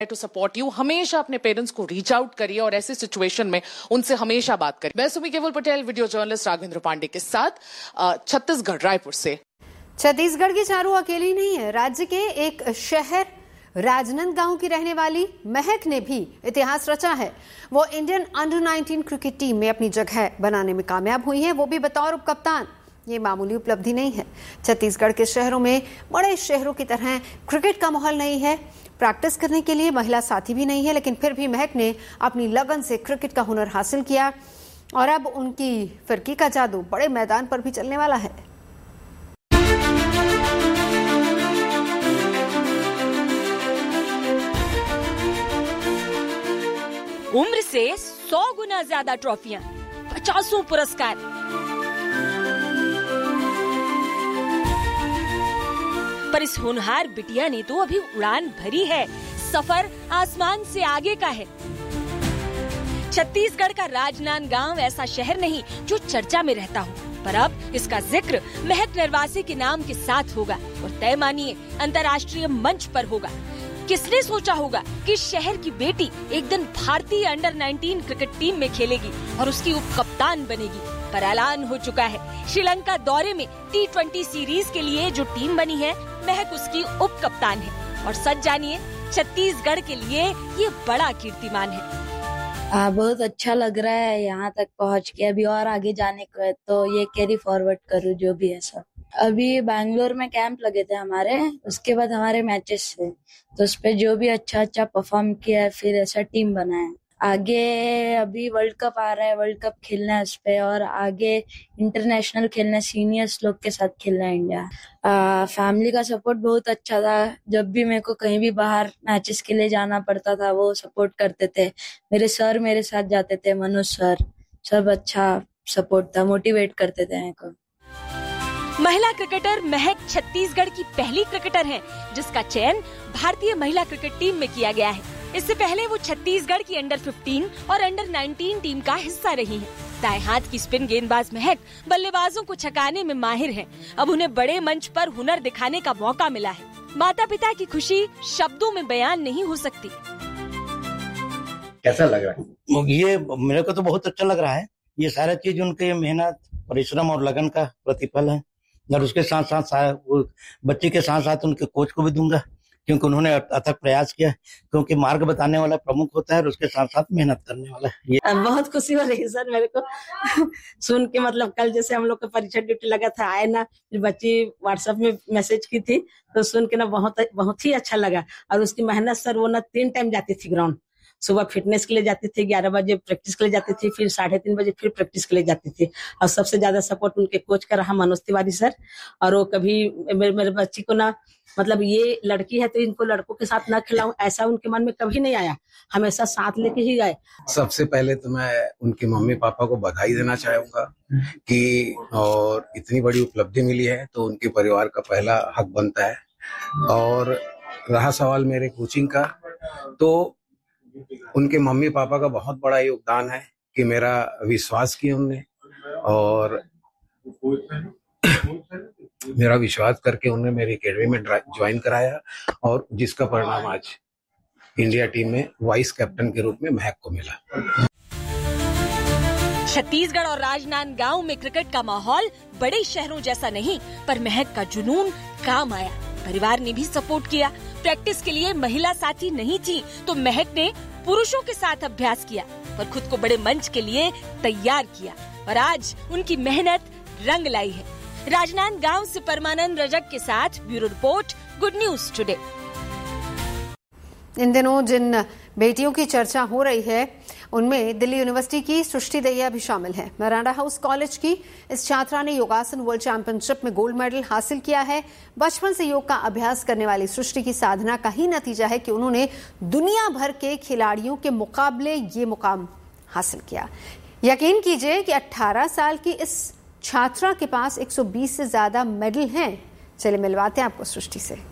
To support you. हमेशा अपने parents को रीच आउट करिए और ऐसी सिचुएशन में उनसे हमेशा बात करिए। मैं सुमी केवल पटेल, वीडियो जर्नलिस्ट राघवेंद्र पांडे के साथ, छत्तीसगढ़ रायपुर से। छत्तीसगढ़ की चारू अकेली नहीं है। राज्य के एक शहर राजनांदगांव की रहने वाली महक ने भी इतिहास रचा है। वो इंडियन अंडर 19 क्रिकेट टीम में अपनी जगह बनाने में कामयाब हुई है, वो भी बतौर उप कप्तान। ये मामूली उपलब्धि नहीं है। छत्तीसगढ़ के शहरों में बड़े शहरों की तरह क्रिकेट का माहौल नहीं है, प्रैक्टिस करने के लिए महिला साथी भी नहीं है, लेकिन फिर भी महक ने अपनी लगन से क्रिकेट का हुनर हासिल किया और अब उनकी फिरकी का जादू बड़े मैदान पर भी चलने वाला है। उम्र से 100 गुना ज्यादा ट्रॉफियां, 50 पुरस्कार। पर इस होनहार बिटिया ने तो अभी उड़ान भरी है। सफर आसमान से आगे का है। छत्तीसगढ़ का राजनांदगांव ऐसा शहर नहीं जो चर्चा में रहता हो, पर अब इसका जिक्र महक निर्वासी के नाम के साथ होगा और तय मानिए अंतर्राष्ट्रीय मंच पर होगा। किसने सोचा होगा कि शहर की बेटी एक दिन भारतीय अंडर 19 क्रिकेट टीम में खेलेगी और उसकी उप कप्तान बनेगी। पर ऐलान हो चुका है, श्रीलंका दौरे में T20 सीरीज के लिए जो टीम बनी है, महक उसकी उप कप्तान है। और सच जानिए, छत्तीसगढ़ के लिए ये बड़ा कीर्तिमान है। बहुत अच्छा लग रहा है यहाँ तक पहुँच के। अभी और आगे जाने को है तो ये कैरी फॉरवर्ड करूँ जो भी है सब। अभी बैंगलोर में कैंप लगे थे हमारे, उसके बाद हमारे मैचेस थे तो उस पे जो भी अच्छा परफॉर्म किया है, फिर ऐसा टीम बना है। आगे अभी वर्ल्ड कप आ रहा है, वर्ल्ड कप खेलना है उस पे, और आगे इंटरनेशनल खेलना है, सीनियर्स लोग के साथ खेलना है इंडिया। फैमिली का सपोर्ट बहुत अच्छा था। जब भी मेरे को कहीं भी बाहर मैचेस के लिए जाना पड़ता था वो सपोर्ट करते थे। मेरे सर मेरे साथ जाते थे, मनोज सर, सब अच्छा सपोर्ट था, मोटिवेट करते थे मेरे को। महिला क्रिकेटर महक छत्तीसगढ़ की पहली क्रिकेटर हैं जिसका चयन भारतीय महिला क्रिकेट टीम में किया गया है। इससे पहले वो छत्तीसगढ़ की अंडर 15 और अंडर 19 टीम का हिस्सा रही हैं। दाएं हाथ की स्पिन गेंदबाज महक बल्लेबाजों को छकाने में माहिर हैं। अब उन्हें बड़े मंच पर हुनर दिखाने का मौका मिला है। माता पिता की खुशी शब्दों में बयान नहीं हो सकती। कैसा लग रहा है? ये मेरे को तो बहुत अच्छा लग रहा है। ये सारा चीज उनके मेहनत, परिश्रम और लगन का प्रतिफल है। और उसके साथ साथ बच्चे के साथ साथ उनके कोच को भी दूंगा, क्योंकि उन्होंने अथक प्रयास किया। क्योंकि मार्ग बताने वाला प्रमुख होता है और उसके साथ साथ मेहनत करने वाला है। बहुत खुशी हो रही है सर मेरे को सुन के। मतलब कल जैसे हम लोग का परीक्षा ड्यूटी लगा था, आए ना, फिर बच्ची व्हाट्सएप में मैसेज की थी तो सुन के ना बहुत ही अच्छा लगा। और उसकी मेहनत सर, वो ना 3 टाइम जाती थी ग्राउंड। सुबह फिटनेस के लिए जाती थी, 11 बजे प्रैक्टिस के लिए जाती थी, फिर 3:30 बजे फिर प्रैक्टिस के लिए जाती थी। और सबसे ज्यादा सपोर्ट उनके कोच का रहा, मनोज तिवारी सर। और वो कभी मेरे बच्ची को ना, मतलब ये लड़की है तो इनको लड़कों के साथ ना खिलाऊं, ऐसा उनके मन में कभी नहीं आया। हमेशा साथ लेके ही गए। सबसे पहले तो मैं उनके मम्मी पापा को बधाई देना चाहूंगा कि और इतनी बड़ी उपलब्धि मिली है तो उनके परिवार का पहला हक बनता है। और रहा सवाल मेरे कोचिंग का, तो उनके मम्मी पापा का बहुत बड़ा योगदान है कि मेरा विश्वास किया उनने, और मेरा विश्वास करके उन्होंने मेरी एकेडमी में ज्वाइन कराया, और जिसका परिणाम आज इंडिया टीम में वाइस कैप्टन के रूप में महक को मिला। छत्तीसगढ़ और राजनांदगांव में क्रिकेट का माहौल बड़े शहरों जैसा नहीं, पर महक का जुनून काम आया। परिवार ने भी सपोर्ट किया। प्रैक्टिस के लिए महिला साथी नहीं थी तो महक ने पुरुषों के साथ अभ्यास किया, पर खुद को बड़े मंच के लिए तैयार किया और आज उनकी मेहनत रंग लाई है। राजनांदगांव से परमानंद रजक के साथ bureau report, good news today. इन दिनों जिन बेटियों की चर्चा हो रही है उनमें दिल्ली यूनिवर्सिटी की सृष्टि दहिया भी शामिल है। मिरांडा हाउस कॉलेज की इस छात्रा ने योगासन वर्ल्ड चैंपियनशिप में गोल्ड मेडल हासिल किया है। बचपन से योग का अभ्यास करने वाली सृष्टि की साधना का ही नतीजा है कि उन्होंने दुनिया भर के खिलाड़ियों के मुकाबले ये मुकाम हासिल किया। यकीन कीजिए कि 18 साल की इस छात्रा के पास 120 से ज्यादा मेडल हैं। चलिए मिलवाते हैं आपको सृष्टि से।